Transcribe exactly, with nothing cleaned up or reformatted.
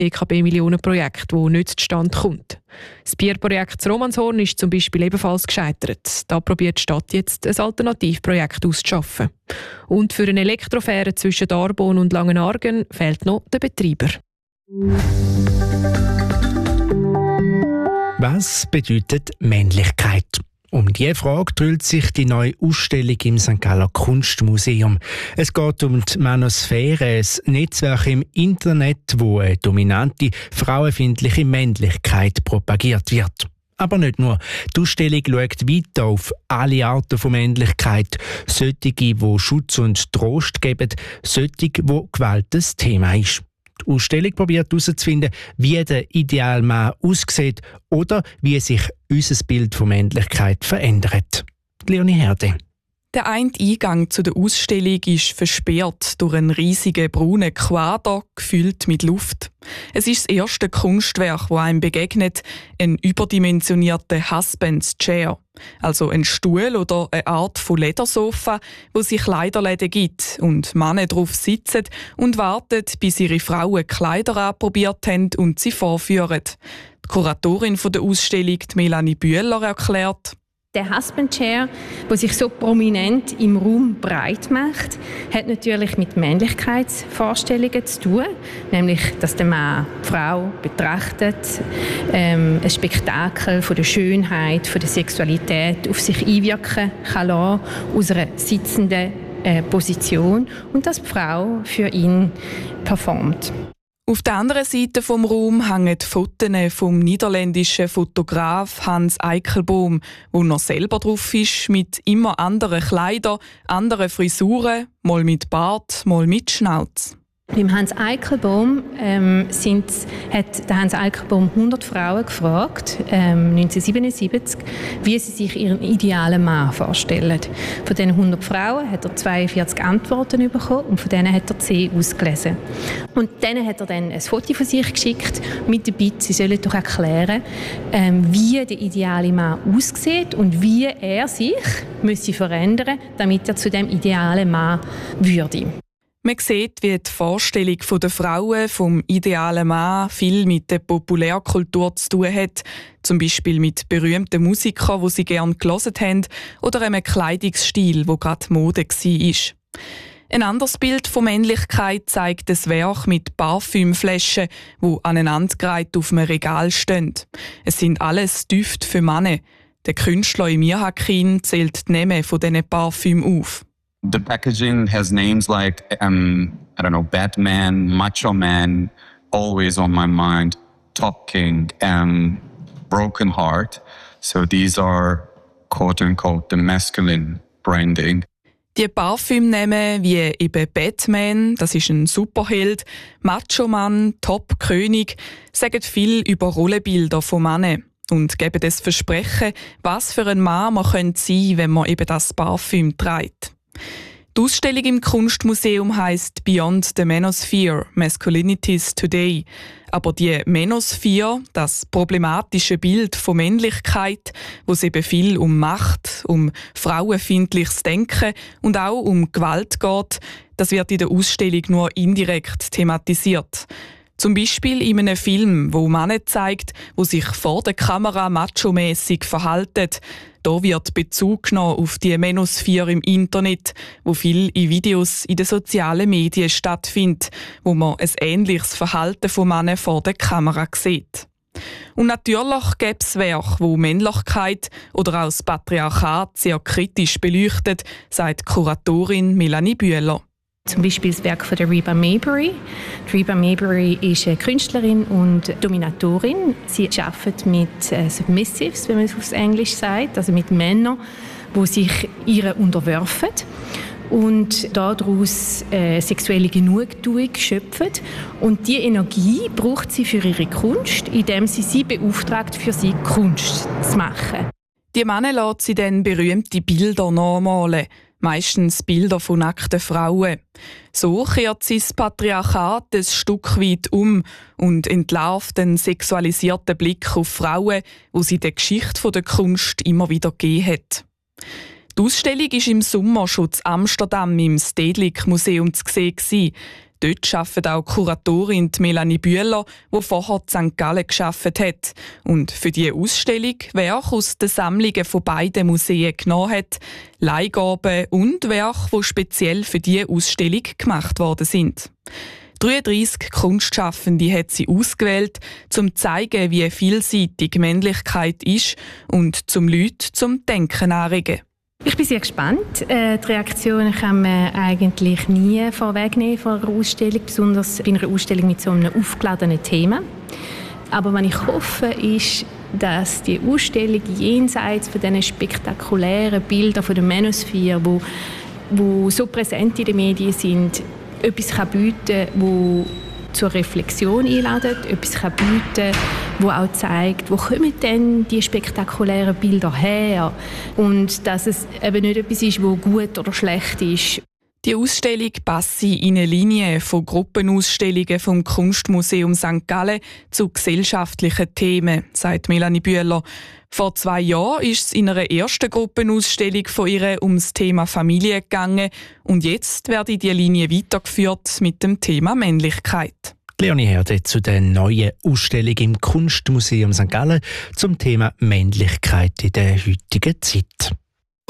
E K B-Millionenprojekt, das nicht zustande kommt. Das Bierprojekt Romanshorn ist zum Beispiel ebenfalls gescheitert. Da probiert die Stadt jetzt ein Alternativprojekt auszuschaffen. Und für eine Elektrofähre zwischen Darbon und Langenargen fehlt noch der Betreiber. Was bedeutet Männlichkeit? Um diese Frage dreht sich die neue Ausstellung im Sankt Galler Kunstmuseum. Es geht um die Manosphäre, ein Netzwerk im Internet, wo eine dominante, frauenfeindliche Männlichkeit propagiert wird. Aber nicht nur. Die Ausstellung schaut weiter auf alle Arten von Männlichkeit. Solche, die Schutz und Trost geben, solche, wo Gewalt ein Thema ist. Die Ausstellung probiert herauszufinden, wie der ideale Mann aussieht oder wie sich unser Bild von Männlichkeit verändert. Leonie Herde. Der eine Eingang zu der Ausstellung ist versperrt durch einen riesigen braunen Quader, gefüllt mit Luft. Es ist das erste Kunstwerk, das einem begegnet, ein überdimensionierter Husband's Chair. Also ein Stuhl oder eine Art von Ledersofa, wo sich Kleiderläden gibt und Männer drauf sitzen und warten, bis ihre Frauen Kleider anprobiert haben und sie vorführen. Die Kuratorin der Ausstellung, Melanie Bühler, erklärt: Der Husband Chair, der sich so prominent im Raum breit macht, hat natürlich mit Männlichkeitsvorstellungen zu tun. Nämlich, dass der Mann die Frau betrachtet, ähm, ein Spektakel von der Schönheit, von der Sexualität auf sich einwirken kann lassen, aus einer sitzenden äh, Position, und dass die Frau für ihn performt. Auf der anderen Seite vom Raum hängen Fotos vom niederländischen Fotograf Hans Eichelbohm, wo er selber drauf ist, mit immer anderen Kleidern, anderen Frisuren, mal mit Bart, mal mit Schnauz. Beim Hans Eichelbohm ähm, sind, hat der Hans Eichelbohm hundert Frauen gefragt, ähm, neunzehnhundertsiebenundsiebzig, wie sie sich ihren idealen Mann vorstellen. Von diesen hundert Frauen hat er zweiundvierzig Antworten bekommen und von denen hat er zehn ausgelesen. Und denen hat er dann ein Foto von sich geschickt mit der Bitte, sie sollen doch erklären, ähm, wie der ideale Mann aussieht und wie er sich müsse verändern, damit er zu dem idealen Mann würde. Man sieht, wie die Vorstellung der Frauen vom idealen Mann viel mit der Populärkultur zu tun hat. Zum Beispiel mit berühmten Musikern, die sie gerne gehört haben, oder einem Kleidungsstil, der gerade Mode war. Ein anderes Bild von Männlichkeit zeigt das Werk mit Parfümflaschen, die aneinandergereiht auf einem Regal stehen. Es sind alles Düfte für Männer. Der Künstler Emir Hakin zählt die Namen von diesen Parfümen auf. The packaging has names like, um, I don't know, Batman, Macho Man, Always on My Mind, Top King, and Broken Heart. So these are quote-unquote the masculine branding. Die Parfümnamen wie eben Batman, das ist ein Superheld, Macho Man, Top König, sagen viel über Rollenbilder von Männern und geben das Versprechen, was für ein Mann man sein könnte, wenn man eben das Parfüm trägt. Die Ausstellung im Kunstmuseum heisst «Beyond the Manosphere – Masculinities Today». Aber die Manosphere, das problematische Bild von Männlichkeit, wo es eben viel um Macht, um frauenfeindliches Denken und auch um Gewalt geht, das wird in der Ausstellung nur indirekt thematisiert. Zum Beispiel in einem Film, wo Männer zeigt, wo sich vor der Kamera machomässig verhalten. Da wird Bezug genommen auf die Manosphere im Internet, wo viel in Videos in den sozialen Medien stattfindet, wo man ein ähnliches Verhalten von Männern vor der Kamera sieht. Und natürlich gäbe es Werke, wo Männlichkeit oder auch das Patriarchat sehr kritisch beleuchtet, sagt Kuratorin Melanie Bühler. Zum Beispiel das Werk von der Reba Maybury. Die Reba Maybury ist eine Künstlerin und Dominatorin. Sie arbeitet mit äh, Submissives, wenn man es auf Englisch sagt, also mit Männern, die sich ihr unterwerfen und daraus äh, sexuelle Genugtuung schöpfen. Und diese Energie braucht sie für ihre Kunst, indem sie sie beauftragt, für sie Kunst zu machen. Die Männer lässt sie dann berühmte Bilder nachmalen. Meistens Bilder von nackten Frauen. So kehrt sie das Patriarchat ein Stück weit um und entlarvt den sexualisierten Blick auf Frauen, wo sie der Geschichte der Kunst immer wieder gegeben hat. Die Ausstellung war im Sommer schon in Amsterdam im Stedelijk Museum zu sehen. dort arbeitet auch die Kuratorin Melanie Bühler, die vorher in Sankt Gallen gearbeitet hat und für diese Ausstellung Werke aus den Sammlungen von beiden Museen genommen hat, Leihgaben und Werke, die speziell für diese Ausstellung gemacht worden sind. dreiunddreissig Kunstschaffende hat sie ausgewählt, um zu zeigen, wie vielseitig Männlichkeit ist und zum Leute zum Denken anregen. Ich bin sehr gespannt. Äh, die Reaktionen kann man eigentlich nie vorwegnehmen von einer Ausstellung, besonders bei einer Ausstellung mit so einem aufgeladenen Thema. Aber was ich hoffe, ist, dass die Ausstellung jenseits von diesen spektakulären Bildern von der Manosphere, wo, wo so präsent in den Medien sind, etwas kann bieten, wo zur Reflexion einladet, etwas kann bieten, wo auch zeigt, wo kommen denn die spektakulären Bilder her und dass es eben nicht etwas ist, wo gut oder schlecht ist. Die Ausstellung passt in eine Linie von Gruppenausstellungen vom Kunstmuseum Sankt Gallen zu gesellschaftlichen Themen, sagt Melanie Bühler. Vor zwei Jahren ist es in einer ersten Gruppenausstellung von ihr ums Thema Familie gegangen und jetzt werde die Linie weitergeführt mit dem Thema Männlichkeit. Leonie Herde zu der neuen Ausstellung im Kunstmuseum Sankt Gallen zum Thema Männlichkeit in der heutigen Zeit.